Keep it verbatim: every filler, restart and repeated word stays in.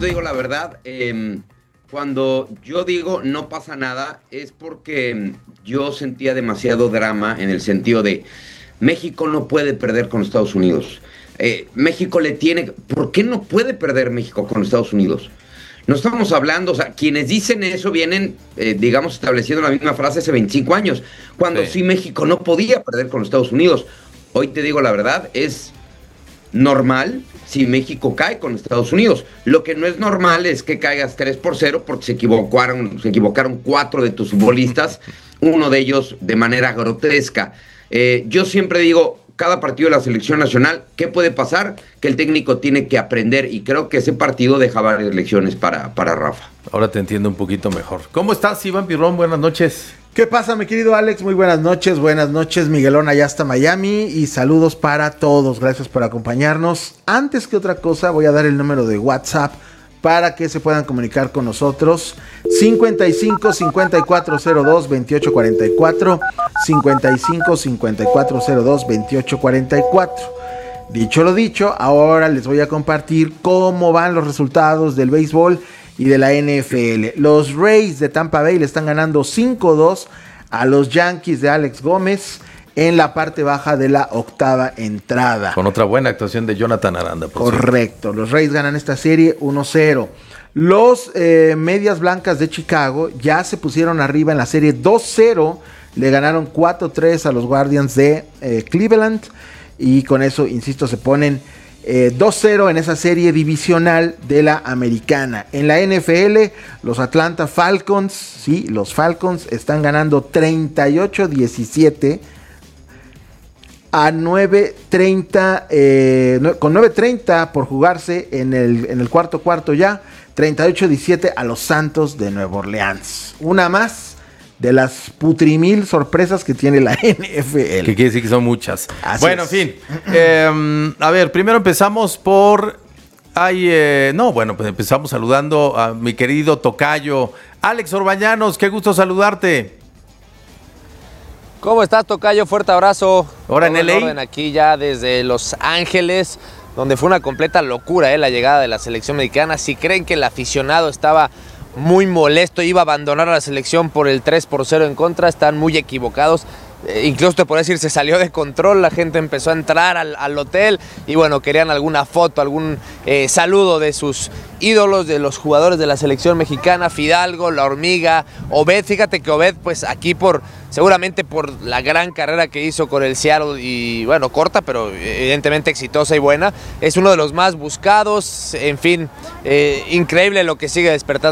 te digo la verdad, eh, cuando yo digo no pasa nada, es porque yo sentía demasiado drama en el sentido de México no puede perder con Estados Unidos. Eh, México le tiene... ¿Por qué no puede perder México con Estados Unidos? No estamos hablando, o sea, quienes dicen eso vienen, eh, digamos, estableciendo la misma frase hace veinticinco años, cuando sí. sí México no podía perder con Estados Unidos. Hoy te digo la verdad, es normal si México cae con Estados Unidos. Lo que no es normal es que caigas tres por cero porque se equivocaron, se equivocaron cuatro de tus futbolistas, uno de ellos de manera grotesca. Eh, yo siempre digo, cada partido de la selección nacional, ¿qué puede pasar? Que el técnico tiene que aprender, y creo que ese partido deja varias lecciones para, para Rafa. Ahora te entiendo un poquito mejor. ¿Cómo estás, Iván Pirrón? Buenas noches. ¿Qué pasa, mi querido Alex? Muy buenas noches, buenas noches, Miguelón, allá hasta Miami, y saludos para todos. Gracias por acompañarnos. Antes que otra cosa, voy a dar el número de WhatsApp para que se puedan comunicar con nosotros. cincuenta y cinco, cincuenta y cuatro cero dos, veintiocho cuarenta y cuatro, cincuenta y cinco, cincuenta y cuatro cero dos, veintiocho cuarenta y cuatro. Dicho lo dicho, ahora les voy a compartir cómo van los resultados del béisbol y de la N F L. Los Rays de Tampa Bay le están ganando cinco dos a los Yankees de Alex Gómez en la parte baja de la octava entrada. Con otra buena actuación de Jonathan Aranda. Correcto, los Rays ganan esta serie uno cero. Los eh, Medias Blancas de Chicago ya se pusieron arriba en la serie dos cero. Le ganaron cuatro tres a los Guardians de eh, Cleveland. Y con eso, insisto, se ponen eh, dos cero en esa serie divisional de la americana. En la N F L, los Atlanta Falcons, sí, los Falcons están ganando treinta y ocho diecisiete a nueve treinta, eh, con nueve treinta por jugarse en el, en el cuarto cuarto ya, treinta y ocho diecisiete a los Santos de Nueva Orleans. Una más de las putrimil sorpresas que tiene la N F L. Que quiere decir que son muchas. Así bueno, es. en fin. Eh, a ver, primero empezamos por... Ay, eh, no, bueno, pues empezamos saludando a mi querido tocayo Alex Orbañanos. Qué gusto saludarte. ¿Cómo estás, tocayo? Fuerte abrazo. Ahora en L A. Orden aquí ya desde Los Ángeles, donde fue una completa locura eh, la llegada de la selección mexicana. Si creen que el aficionado estaba muy molesto, iba a abandonar a la selección por el tres por cero en contra, están muy equivocados. Eh, incluso te puedo decir, se salió de control, la gente empezó a entrar al, al hotel y bueno, querían alguna foto, algún eh, saludo de sus ídolos, de los jugadores de la selección mexicana, Fidalgo, La Hormiga, Obed. Fíjate que Obed, pues aquí por, seguramente por la gran carrera que hizo con el Seattle y bueno, corta, pero evidentemente exitosa y buena, es uno de los más buscados, en fin, eh, increíble lo que sigue despertando